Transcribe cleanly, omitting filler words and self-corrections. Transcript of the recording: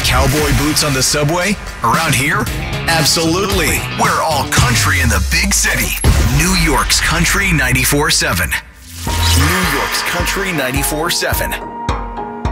cowboy boots on the subway? Around here? Absolutely. We're all country in the big city. New York's Country 94.7. New York's Country 94.7.